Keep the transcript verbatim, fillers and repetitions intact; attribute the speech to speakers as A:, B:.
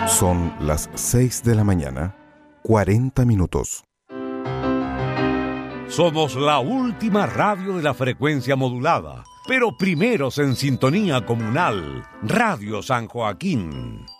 A: Son las seis de la mañana, cuarenta minutos.
B: Somos la última radio de la frecuencia modulada, pero primeros en sintonía comunal, Radio San Joaquín.